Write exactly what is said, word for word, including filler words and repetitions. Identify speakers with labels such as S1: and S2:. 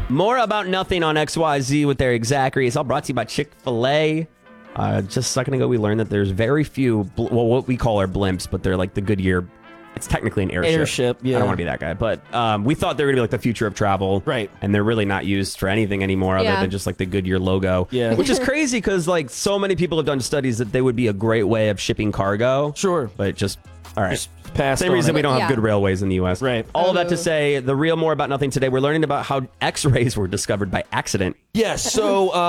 S1: More About Nothing on X Y Z with Eric Zachary. It's all brought to you by Chick-fil-A. Uh, just a second ago, we learned that there's very few, bl- well, what we call our blimps, but they're like the Goodyear. It's technically an airship.
S2: Airship, yeah.
S1: I don't want to be that guy, but um, we thought they were going to be like the future of travel.
S2: Right.
S1: And they're really not used for anything anymore other
S3: Yeah.
S1: than just like the Goodyear logo.
S2: Yeah.
S1: Which is crazy because like so many people have done studies that they would be a great way of shipping cargo.
S2: Sure.
S1: But just, all right.
S2: Just passed
S1: Same
S2: on
S1: reason
S2: it.
S1: we don't have
S3: Yeah.
S1: good railways in the U S.
S2: Right.
S1: All of that to say, the real More About Nothing today, we're learning about how X-rays were discovered by accident.
S2: Yes, so... Uh,